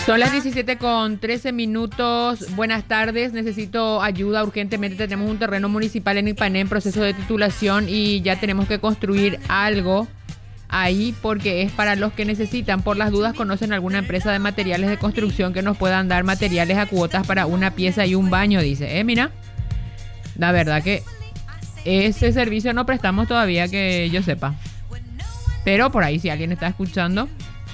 Son las 17:13. Buenas tardes, necesito ayuda urgentemente. Tenemos un terreno municipal en Ipané en proceso de titulación y ya tenemos que construir algo ahí porque es para los que necesitan. Por las dudas, ¿conocen alguna empresa de materiales de construcción que nos puedan dar materiales a cuotas para una pieza y un baño? Dice, mira, la verdad que ese servicio no prestamos todavía que yo sepa. Pero por ahí si alguien está escuchando.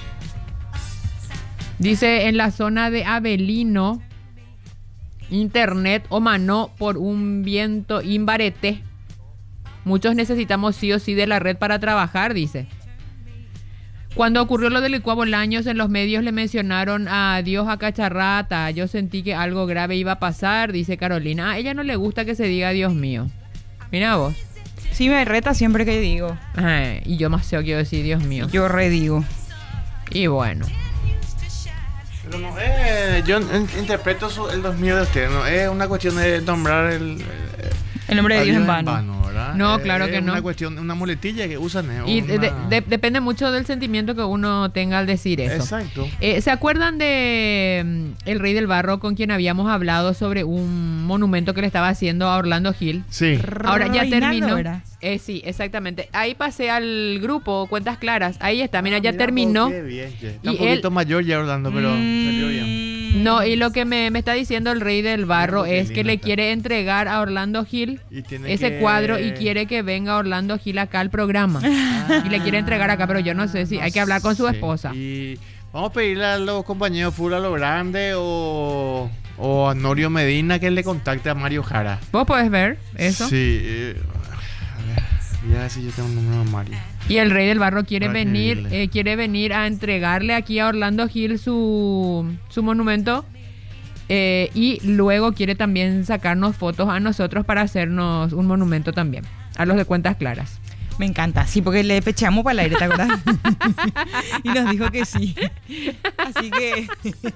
Dice, en la zona de Avelino, internet o mano por un viento imbarete. Muchos necesitamos sí o sí de la red para trabajar, dice. Cuando ocurrió lo del Licuá Bolaños, en los medios le mencionaron a Dios a Cacharrata. Yo sentí que algo grave iba a pasar, dice Carolina. A ella no le gusta que se diga Dios mío. Mira vos. Sí, me reta siempre que digo. Ajá, y yo más quiero decir Dios mío. Yo redigo. Y bueno. Pero no, yo interpreto el 2000 de usted, no es una cuestión de nombrar el nombre de Dios en vano. ¿verdad? No, claro que no. Es una cuestión, una muletilla que usan. Y depende mucho del sentimiento que uno tenga al decir eso. Exacto. ¿Se acuerdan de el Rey del Barro con quien habíamos hablado sobre un monumento que le estaba haciendo a Orlando Gil? Sí. Ahora ya terminó. Sí, exactamente. Ahí pasé al grupo Cuentas Claras. Ahí está, mira, ya Mira, terminó. Qué bien, está un poquito mayor ya Orlando, pero salió bien. No, y lo que me está diciendo el Rey del Barro Mira, es que le quiere entregar a Orlando Gil ese cuadro y quiere que venga Orlando Gil acá al programa. Y le quiere entregar acá, pero yo no sé si hay que hablar con su esposa. Y vamos a pedirle a los compañeros Fula Lo Grande o a Norio Medina que le contacte a Mario Jara. ¿Vos podés ver eso? Sí. Ya si yo tengo un número de Mario. Y el Rey del Barro quiere venir a entregarle aquí a Orlando Gil su monumento y luego quiere también sacarnos fotos a nosotros para hacernos un monumento también, a los de Cuentas Claras. Me encanta, sí, porque le pechamos para el aire, ¿te acuerdas? Y nos dijo que sí. Así que...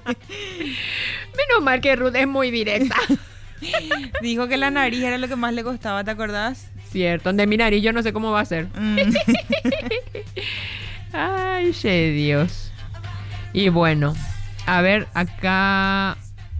Menos mal que Ruth es muy directa. Dijo que la nariz era lo que más le costaba, ¿te acordás? Cierto, de mi nariz yo no sé cómo va a ser. Ay, che Dios. Y bueno, a ver, acá...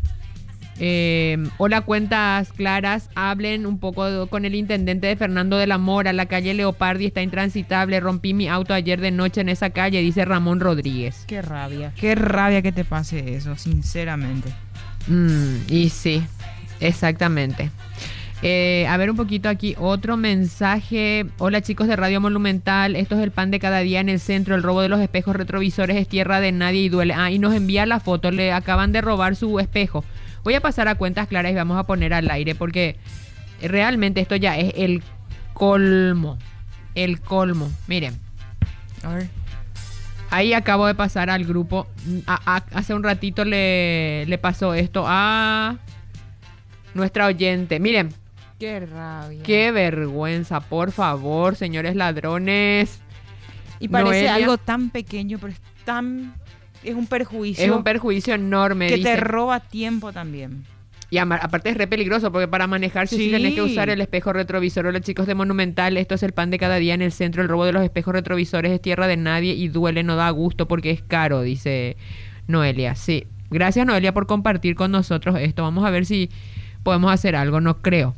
hola Cuentas Claras, hablen un poco con el intendente de Fernando de la Mora. La calle Leopardi está intransitable. Rompí mi auto ayer de noche en esa calle, dice Ramón Rodríguez. Qué rabia que te pase eso, sinceramente. Y sí, exactamente. A ver un poquito aquí, otro mensaje. Hola chicos de Radio Monumental, esto es el pan de cada día en el centro. El robo de los espejos retrovisores es tierra de nadie y duele. Y nos envía la foto, le acaban de robar su espejo. Voy a pasar a Cuentas Claras y vamos a poner al aire porque realmente esto ya es el colmo. El colmo. Miren. A ver. Ahí acabo de pasar al grupo. Hace un ratito le pasó esto a nuestra oyente. Miren. Qué rabia. Qué vergüenza, por favor, señores ladrones. Y parece Noelia, algo tan pequeño, pero es un perjuicio. Es un perjuicio enorme. Que dice. te roba tiempo también. Y aparte es re peligroso porque para manejarse sí tenés que usar el espejo retrovisor. Hola chicos de Monumental, esto es el pan de cada día en el centro. El robo de los espejos retrovisores es tierra de nadie y duele, no da gusto porque es caro, dice Noelia. Sí, gracias Noelia por compartir con nosotros esto. Vamos a ver si podemos hacer algo, no creo.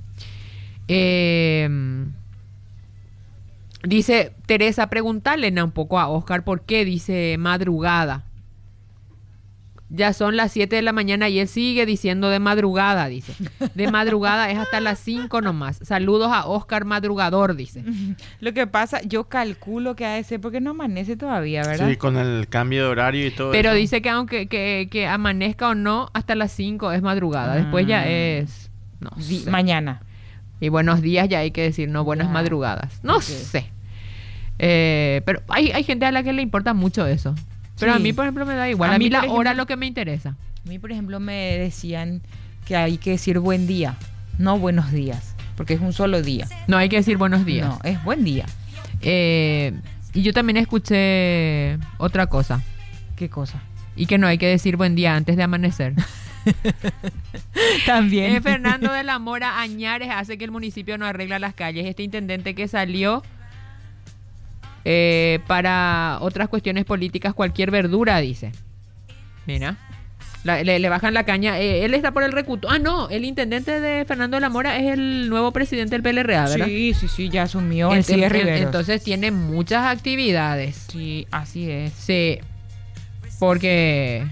Dice Teresa, preguntarle un poco a Oscar por qué dice madrugada. Ya son las 7 de la mañana y él sigue diciendo de madrugada, dice. De madrugada es hasta las 5 nomás. Saludos a Oscar Madrugador, dice. Lo que pasa, yo calculo que ha de ser porque no amanece todavía, ¿verdad? Sí, con el cambio de horario y todo. Pero eso. dice que aunque que amanezca o no, hasta las 5 es madrugada. Después ya es... No sé. Mañana. Y buenos días ya hay que decir, no, buenas Ya. madrugadas. No Okay. sé. Pero hay gente a la que le importa mucho eso. Pero Sí. a mí, por ejemplo, me da igual. A A mí, mí la por hora ejemplo- es lo que me interesa. A mí, por ejemplo, me decían que hay que decir buen día, no buenos días, porque es un solo día. No hay que decir buenos días. No, es buen día. Y yo también escuché otra cosa. ¿Qué cosa? Y que no hay que decir buen día antes de amanecer. También. Fernando de la Mora Añares hace que el municipio no arregla las calles. Este intendente que salió para otras cuestiones políticas, cualquier verdura, dice. Mira. Le bajan la caña. Él está por el recuto. Ah, no, el intendente de Fernando de la Mora es el nuevo presidente del PLRA, ¿verdad? Sí, ya asumió el CIE Riveros. Entonces tiene muchas actividades. Sí, así es. Sí, porque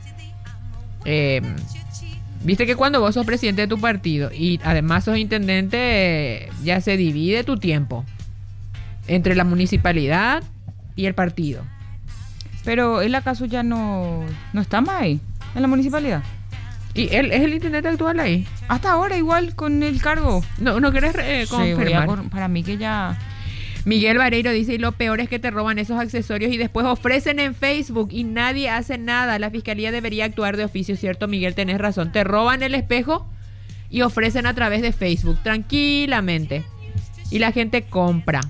viste que cuando vos sos presidente de tu partido y además sos intendente, ya se divide tu tiempo entre la municipalidad y el partido. Pero él acaso ya no está más ahí, en la municipalidad. ¿Y él es el intendente actual ahí? Hasta ahora igual con el cargo. ¿No querés confirmar? Para mí que ya... Miguel Vareiro dice, y lo peor es que te roban esos accesorios y después ofrecen en Facebook y nadie hace nada. La fiscalía debería actuar de oficio, ¿cierto, Miguel? Tenés razón. Te roban el espejo y ofrecen a través de Facebook, tranquilamente. Y la gente compra.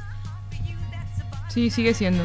Sí, sigue siendo.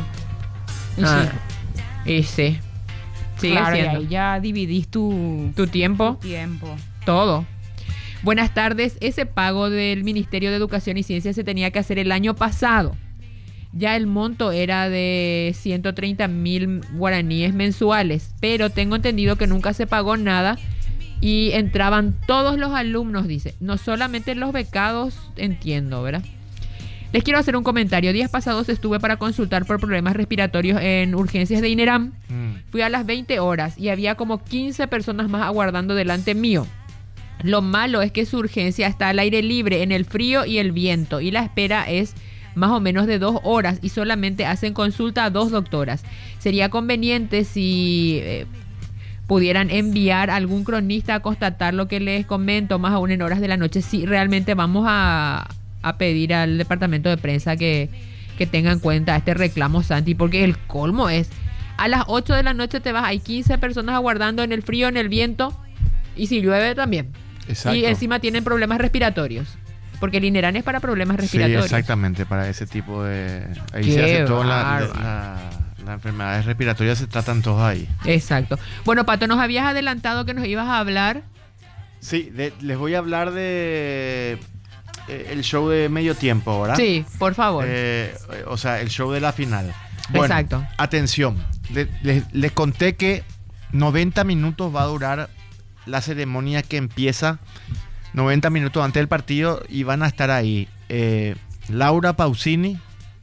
Y sí. Sigue claro, siendo. Y ahí ya dividís tu tiempo. Todo. Buenas tardes. Ese pago del Ministerio de Educación y Ciencia se tenía que hacer el año pasado. Ya el monto era de 130,000 guaraníes mensuales, pero tengo entendido que nunca se pagó nada y entraban todos los alumnos, dice. No solamente los becados, entiendo, ¿verdad? Les quiero hacer un comentario. Días pasados estuve para consultar por problemas respiratorios en urgencias de INERAM. Fui a las 20 horas y había como 15 personas más aguardando delante mío. Lo malo es que su urgencia está al aire libre, en el frío y el viento, y la espera es más o menos de 2 horas y solamente hacen consulta a 2 doctoras. Sería conveniente si pudieran enviar a algún cronista a constatar lo que les comento, más aún en horas de la noche. Sí, realmente vamos a pedir al departamento de prensa que tenga en cuenta este reclamo, Santi, porque el colmo es, a las 8 de la noche te vas, hay 15 personas aguardando en el frío, en el viento, y si llueve también. Exacto. Y encima tienen problemas respiratorios, porque el INERAN es para problemas respiratorios. Sí, exactamente, para ese tipo de... Ahí Qué se hace todas bárbaro. las enfermedades respiratorias, se tratan todas ahí. Exacto. Bueno, Pato, nos habías adelantado que nos ibas a hablar. Sí, les voy a hablar de el show de medio tiempo, ¿verdad? Sí, por favor. O sea, el show de la final. Bueno, exacto. Atención, les conté que 90 minutos va a durar la ceremonia, que empieza 90 minutos antes del partido, y van a estar ahí Laura Pausini,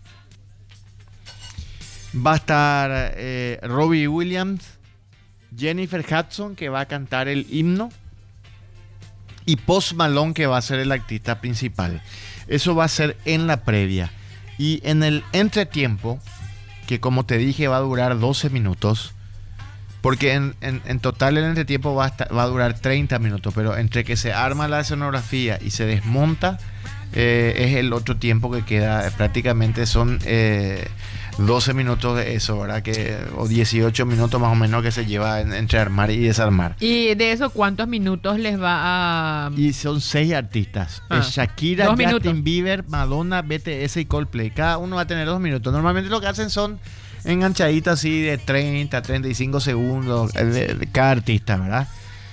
va a estar Robbie Williams, Jennifer Hudson, que va a cantar el himno, y Post Malone, que va a ser el artista principal. Eso va a ser en la previa. Y en el entretiempo, que como te dije va a durar 12 minutos, porque en total el entretiempo va a durar 30 minutos, pero entre que se arma la escenografía y se desmonta, es el otro tiempo que queda. Prácticamente son 12 minutos de eso, ¿verdad? O 18 minutos más o menos que se lleva entre armar y desarmar. ¿Y de eso cuántos minutos les va a...? Y son 6 artistas. Es Shakira, Justin Bieber, Madonna, BTS y Coldplay. Cada uno va a tener 2 minutos. Normalmente lo que hacen son enganchaditas así de 30 a 35 segundos de cada artista, ¿verdad?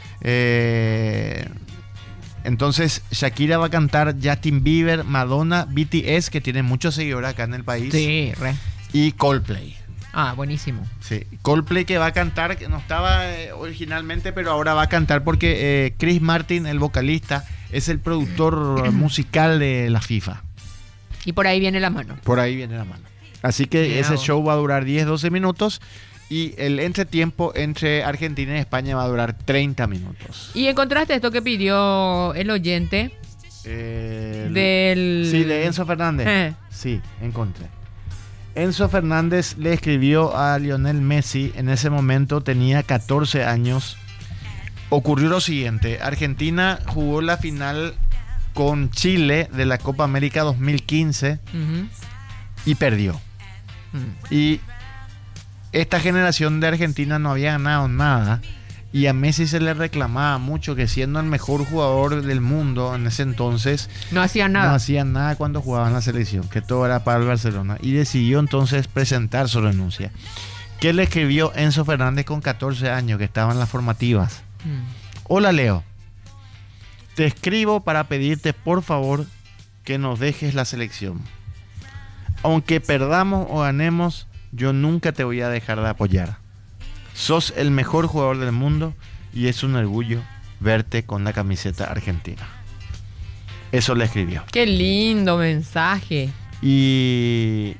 Entonces Shakira va a cantar, Justin Bieber, Madonna, BTS, que tiene muchos seguidores acá en el país. Sí, re. Y Coldplay. Ah, buenísimo. Sí, Coldplay, que va a cantar, que no estaba originalmente, pero ahora va a cantar porque Chris Martin, el vocalista, es el productor musical de la FIFA. Y por ahí viene la mano. Por ahí viene la mano. Así que ese show va a durar 10-12 minutos y el entretiempo entre Argentina y España va a durar 30 minutos. ¿Y encontraste esto que pidió el oyente? Sí, de Enzo Fernández. Sí, encontré. Enzo Fernández le escribió a Lionel Messi, en ese momento tenía 14 años. Ocurrió lo siguiente: Argentina jugó la final con Chile de la Copa América 2015 y perdió. Y esta generación de Argentina no había ganado nada, y a Messi se le reclamaba mucho que, siendo el mejor jugador del mundo en ese entonces, no hacía nada cuando jugaba en la selección, que todo era para el Barcelona, y decidió entonces presentar su renuncia. ¿Qué le escribió Enzo Fernández con 14 años, que estaba en las formativas? Hola Leo, te escribo para pedirte por favor que nos dejes la selección. Aunque perdamos o ganemos, yo nunca te voy a dejar de apoyar. sos el mejor jugador del mundo y es un orgullo verte con la camiseta argentina. Eso le escribió. Qué lindo mensaje. Y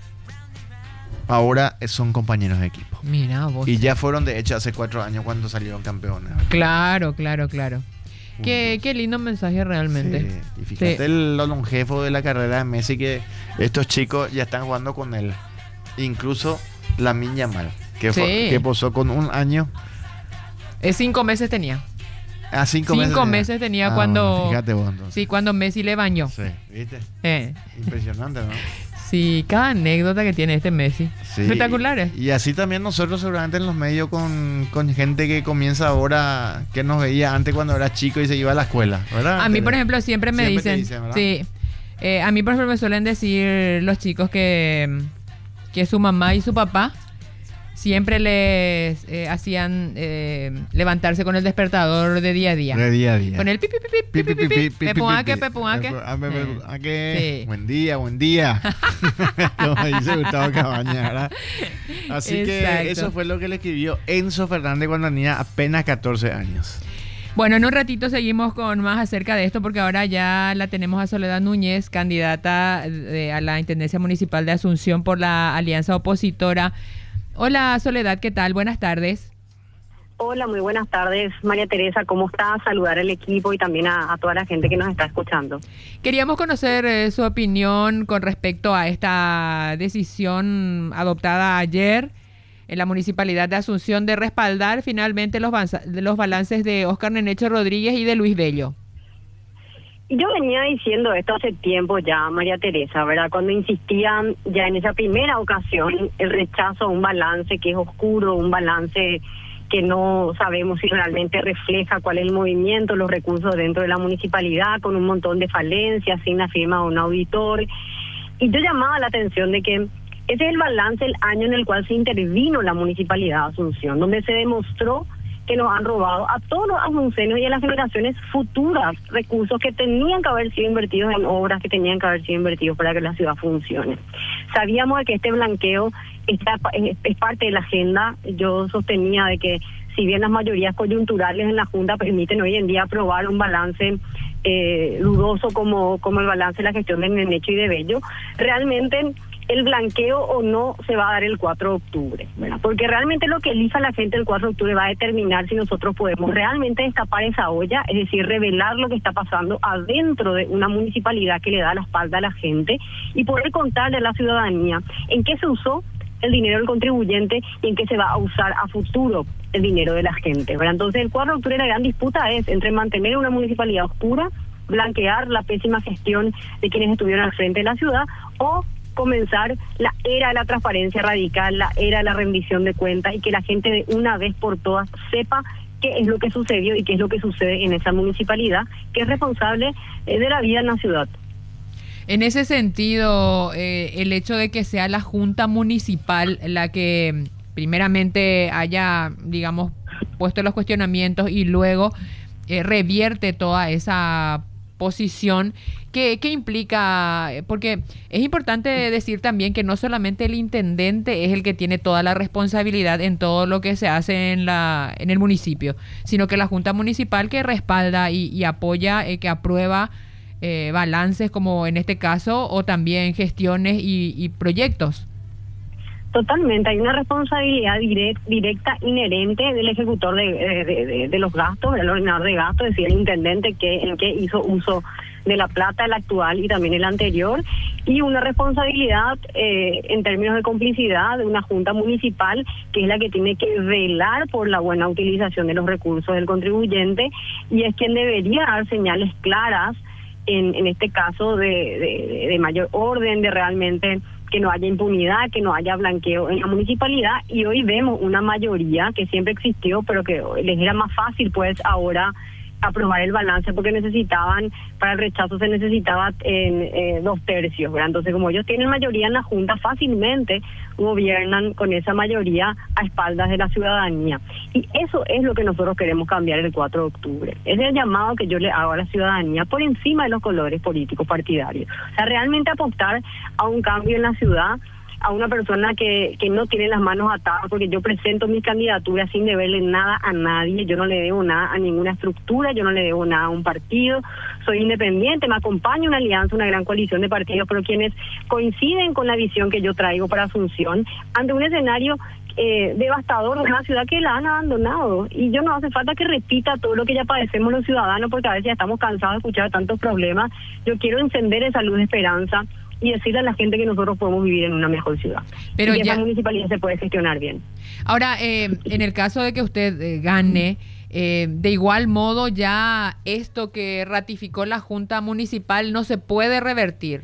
ahora son compañeros de equipo. Mira vos. Y ya fueron, de hecho, hace 4 años cuando salieron campeones. Claro. Qué lindo mensaje realmente. Sí. Y fíjate lo longevo de la carrera de Messi, que estos chicos ya están jugando con él. Incluso Lamine Yamal, que posó con 1 año. 5 meses tenía. 5 meses tenía cuando... Bueno, fíjate vos, entonces. Sí, cuando Messi le bañó. Sí, ¿viste? Impresionante, ¿no? Sí, cada anécdota que tiene este Messi. Sí. Espectaculares. Y así también nosotros seguramente en los medios con gente que comienza ahora, que nos veía antes cuando era chico y se iba a la escuela, ¿verdad? A mí, por ejemplo, siempre me dicen... ¿verdad? Sí. A mí, por ejemplo, me suelen decir los chicos que su mamá y su papá siempre les hacían levantarse con el despertador de día a día. De día a día. Con el pipi, pipi, pipi, pipi, pepuaque. Sí. Buen día. Como dice Gustavo Cabañas, ¿verdad? Así Exacto. que eso fue lo que le escribió Enzo Fernández cuando tenía apenas 14 años. Bueno, en un ratito seguimos con más acerca de esto, porque ahora ya la tenemos a Soledad Núñez, candidata a la Intendencia Municipal de Asunción por la Alianza Opositora. Hola Soledad, ¿qué tal? Buenas tardes. Hola, muy buenas tardes, María Teresa, ¿cómo estás? Saludar al equipo y también a toda la gente que nos está escuchando. Queríamos conocer su opinión con respecto a esta decisión adoptada ayer en la Municipalidad de Asunción de respaldar finalmente los balances de Óscar Nenecho Rodríguez y de Luis Bello. Y yo venía diciendo esto hace tiempo ya, María Teresa, ¿verdad? Cuando insistían ya en esa primera ocasión el rechazo a un balance que es oscuro, un balance que no sabemos si realmente refleja cuál es el movimiento, los recursos dentro de la municipalidad, con un montón de falencias, sin la firma de un auditor. Y yo llamaba la atención de que ese es el balance del año en el cual se intervino la Municipalidad de Asunción, donde se demostró que nos han robado a todos los asuncenos y a las generaciones futuras recursos que tenían que haber sido invertidos en obras que tenían que haber sido invertidos para que la ciudad funcione. Sabíamos de que este blanqueo es parte de la agenda. Yo sostenía de que si bien las mayorías coyunturales en la Junta permiten hoy en día aprobar un balance dudoso como el balance de la gestión de Nenecho y de Bello, realmente el blanqueo o no se va a dar el 4 de octubre, ¿verdad? Porque realmente lo que elija la gente el 4 de octubre va a determinar si nosotros podemos realmente destapar esa olla, es decir, revelar lo que está pasando adentro de una municipalidad que le da la espalda a la gente y poder contarle a la ciudadanía en qué se usó el dinero del contribuyente y en qué se va a usar a futuro el dinero de la gente, ¿verdad? Entonces el 4 de octubre la gran disputa es entre mantener una municipalidad oscura, blanquear la pésima gestión de quienes estuvieron al frente de la ciudad o comenzar la era de la transparencia radical, la era de la rendición de cuentas y que la gente de una vez por todas sepa qué es lo que sucedió y qué es lo que sucede en esa municipalidad, que es responsable de la vida en la ciudad. En ese sentido, el hecho de que sea la Junta Municipal la que primeramente haya, digamos, puesto los cuestionamientos y luego revierte toda esa posición, ¿qué implica? Porque es importante decir también que no solamente el intendente es el que tiene toda la responsabilidad en todo lo que se hace en el municipio, sino que la Junta Municipal que respalda y apoya, que aprueba balances como en este caso, o también gestiones y proyectos. Totalmente, hay una responsabilidad directa, inherente del ejecutor de los gastos, del ordenador de gastos, es decir, el intendente en que hizo uso de la plata, el actual y también el anterior, y una responsabilidad en términos de complicidad de una junta municipal que es la que tiene que velar por la buena utilización de los recursos del contribuyente y es quien debería dar señales claras en este caso de mayor orden, de realmente que no haya impunidad, que no haya blanqueo en la municipalidad, y hoy vemos una mayoría que siempre existió, pero que les era más fácil pues ahora aprobar el balance porque necesitaban, para el rechazo se necesitaba 2/3, ¿verdad? Entonces como ellos tienen mayoría en la Junta, fácilmente gobiernan con esa mayoría a espaldas de la ciudadanía. Y eso es lo que nosotros queremos cambiar el 4 de octubre. Es el llamado que yo le hago a la ciudadanía por encima de los colores políticos partidarios. O sea, realmente apostar a un cambio en la ciudad a una persona que no tiene las manos atadas, porque yo presento mis candidaturas sin deberle nada a nadie, yo no le debo nada a ninguna estructura, yo no le debo nada a un partido, soy independiente, me acompaña una alianza, una gran coalición de partidos, pero quienes coinciden con la visión que yo traigo para Asunción, ante un escenario devastador de una ciudad que la han abandonado. Y yo no hace falta que repita todo lo que ya padecemos los ciudadanos, porque a veces ya estamos cansados de escuchar tantos problemas. Yo quiero encender esa luz de esperanza y decirle a la gente que nosotros podemos vivir en una mejor ciudad. Pero y que ya... esa municipalidad se puede gestionar bien. Ahora, en el caso de que usted gane, de igual modo ya esto que ratificó la Junta Municipal no se puede revertir.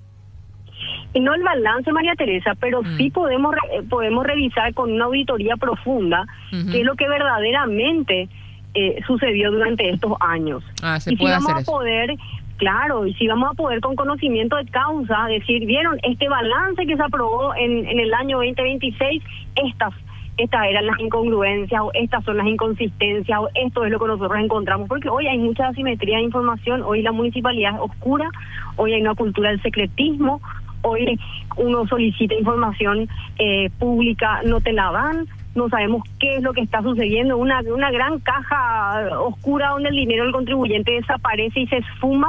Y no el balance, María Teresa, pero sí podemos revisar con una auditoría profunda qué es lo que verdaderamente sucedió durante estos años. Se puede hacer eso. Claro, y si vamos a poder con conocimiento de causa decir, vieron, este balance que se aprobó en el año 2026, estas eran las incongruencias, o estas son las inconsistencias, o esto es lo que nosotros encontramos, porque hoy hay mucha asimetría de información, hoy la municipalidad es oscura, hoy hay una cultura del secretismo, hoy uno solicita información pública, no te la dan, no sabemos qué es lo que está sucediendo, una gran caja oscura donde el dinero del contribuyente desaparece y se esfuma,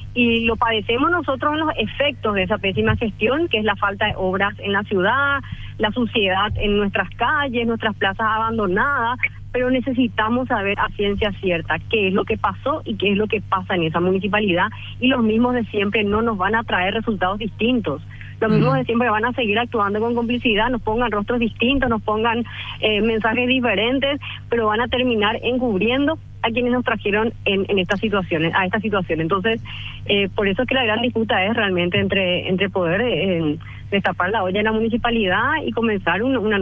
y lo padecemos nosotros en los efectos de esa pésima gestión, que es la falta de obras en la ciudad, la suciedad en nuestras calles, nuestras plazas abandonadas, pero necesitamos saber a ciencia cierta qué es lo que pasó y qué es lo que pasa en esa municipalidad, y los mismos de siempre no nos van a traer resultados distintos. Los mismos de siempre van a seguir actuando con complicidad, nos pongan rostros distintos, nos pongan mensajes diferentes, pero van a terminar encubriendo a quienes nos trajeron en estas situaciones, a esta situación. Entonces, por eso es que la gran disputa es realmente entre poder destapar la olla en la municipalidad y comenzar una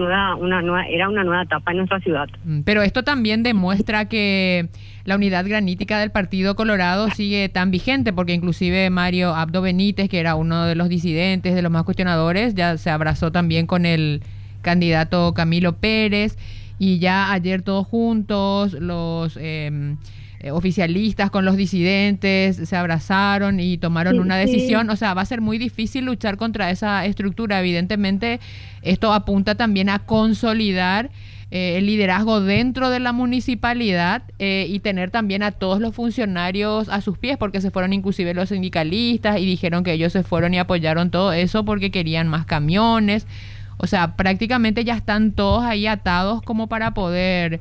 nueva etapa en nuestra ciudad. Pero esto también demuestra que la unidad granítica del Partido Colorado sigue tan vigente, porque inclusive Mario Abdo Benítez, que era uno de los disidentes, de los más cuestionadores, ya se abrazó también con el candidato Camilo Pérez, y ya ayer todos juntos, los oficialistas con los disidentes se abrazaron y tomaron una decisión. O sea, va a ser muy difícil luchar contra esa estructura. Evidentemente, esto apunta también a consolidar el liderazgo dentro de la municipalidad y tener también a todos los funcionarios a sus pies, porque se fueron inclusive los sindicalistas y dijeron que ellos se fueron y apoyaron todo eso porque querían más camiones. O sea, prácticamente ya están todos ahí atados como para poder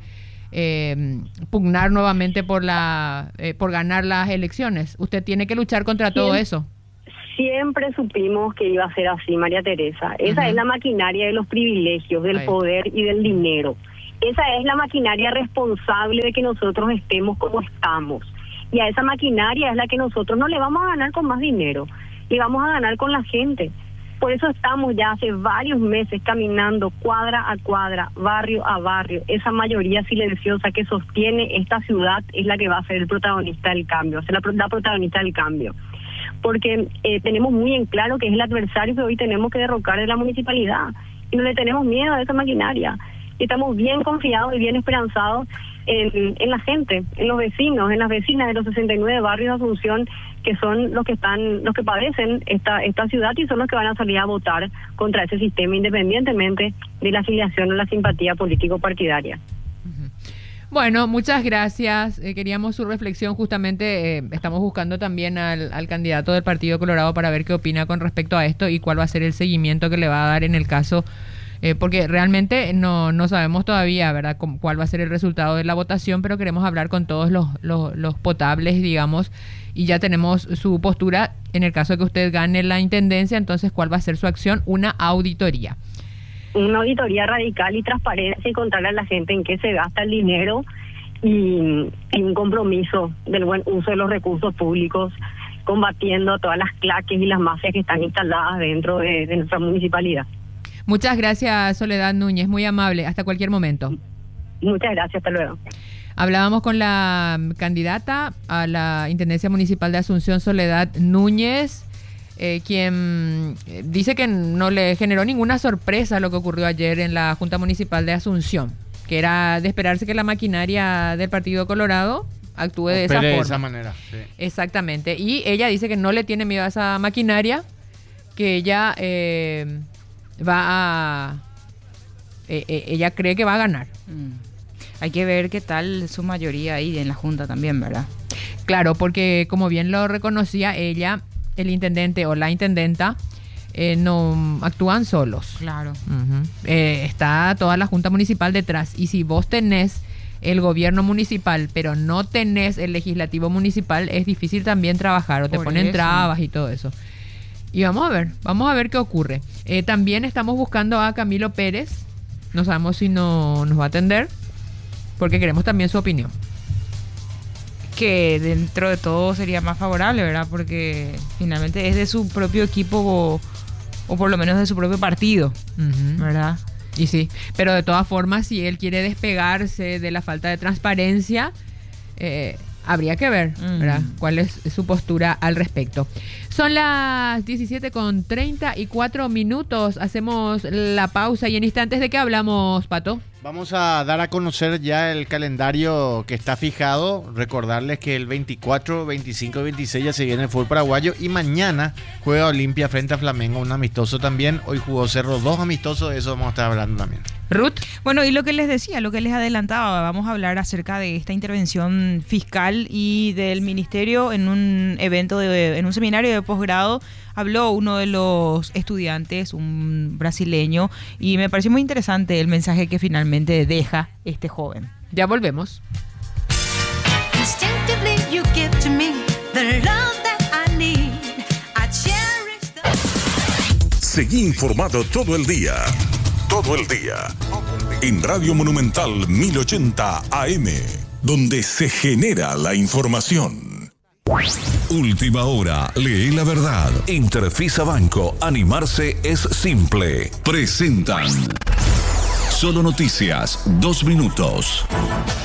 pugnar nuevamente por ganar las elecciones. Usted tiene que luchar contra todo eso. Siempre supimos que iba a ser así, María Teresa. Esa es la maquinaria de los privilegios, del poder y del dinero. Esa es la maquinaria responsable de que nosotros estemos como estamos. Y a esa maquinaria es la que nosotros no le vamos a ganar con más dinero, le vamos a ganar con la gente. Por eso estamos ya hace varios meses caminando cuadra a cuadra, barrio a barrio. Esa mayoría silenciosa que sostiene esta ciudad es la que va a ser el protagonista del cambio, va a ser la protagonista del cambio. Porque tenemos muy en claro que es el adversario que hoy tenemos que derrocar de la municipalidad. Y no le tenemos miedo a esa maquinaria. Y estamos bien confiados y bien esperanzados en la gente, en los vecinos, en las vecinas de los 69 barrios de Asunción, que son los que padecen esta ciudad y son los que van a salir a votar contra ese sistema, independientemente de la afiliación o la simpatía político-partidaria. Bueno, muchas gracias. Queríamos su reflexión. Justamente estamos buscando también al candidato del Partido Colorado para ver qué opina con respecto a esto y cuál va a ser el seguimiento que le va a dar en el caso, porque realmente no sabemos todavía, ¿verdad?, cuál va a ser el resultado de la votación, pero queremos hablar con todos los potables, digamos, y ya tenemos su postura. En el caso de que usted gane la intendencia, entonces, ¿cuál va a ser su acción? Una auditoría. Una auditoría radical y transparencia y contarle a la gente en qué se gasta el dinero y un compromiso del buen uso de los recursos públicos, combatiendo a todas las claques y las mafias que están instaladas dentro de nuestra municipalidad. Muchas gracias, Soledad Núñez, muy amable. Hasta cualquier momento. Muchas gracias, hasta luego. Hablábamos con la candidata a la Intendencia Municipal de Asunción, Soledad Núñez, quien dice que no le generó ninguna sorpresa lo que ocurrió ayer en la Junta Municipal de Asunción, que era de esperarse que la maquinaria del Partido Colorado actúe de esa forma. De esa manera, sí. Exactamente. Y ella dice que no le tiene miedo a esa maquinaria, que ella ella cree que va a ganar. Hay que ver qué tal su mayoría ahí en la Junta también, ¿verdad? Claro, porque como bien lo reconocía ella, el intendente o la intendenta no actúan solos. Claro. Está toda la Junta Municipal detrás. Y si vos tenés el gobierno municipal, pero no tenés el legislativo municipal, es difícil también trabajar o te ponen trabas y todo eso. Y vamos a ver qué ocurre. También estamos buscando a Camilo Pérez. No sabemos si nos va a atender, porque queremos también su opinión. Que dentro de todo sería más favorable, ¿verdad? Porque finalmente es de su propio equipo o por lo menos de su propio partido, ¿verdad? Y sí, pero de todas formas, si él quiere despegarse de la falta de transparencia, habría que ver, ¿verdad? Cuál es su postura al respecto. Son las 17:34. Hacemos la pausa y en instantes, ¿de qué hablamos, Pato? Vamos a dar a conocer ya el calendario que está fijado. Recordarles que el 24, 25 y 26 ya se viene el fútbol paraguayo. Y mañana juega Olimpia frente a Flamengo, un amistoso también. Hoy jugó Cerro, 2 amistosos, de eso vamos a estar hablando también. Ruth. Bueno, y lo que les decía, lo que les adelantaba, vamos a hablar acerca de esta intervención fiscal y del ministerio en un evento, en un seminario de posgrado. Habló uno de los estudiantes, un brasileño, y me pareció muy interesante el mensaje que finalmente deja este joven. Ya volvemos. Seguí informado todo el día. En Radio Monumental 1080 AM, donde se genera la información. Última hora, lee la verdad. Interfisa Banco, animarse es simple. Presentan Solo Noticias, 2 minutos.